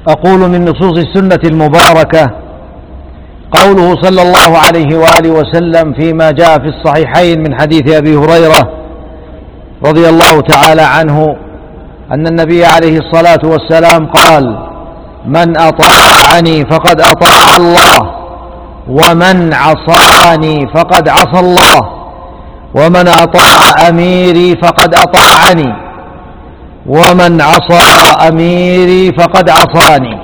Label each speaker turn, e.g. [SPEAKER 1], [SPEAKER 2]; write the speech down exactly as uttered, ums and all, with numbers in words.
[SPEAKER 1] أقول من نصوص السنة المباركة قوله صلى الله عليه وآله وسلم فيما جاء في الصحيحين من حديث أبي هريرة رضي الله تعالى عنه أن النبي عليه الصلاة والسلام قال: من أطاعني فقد أطاع الله، ومن عصاني فقد عصى الله، ومن أطاع أميري فقد أطاعني، ومن عصى أميري فقد عصاني.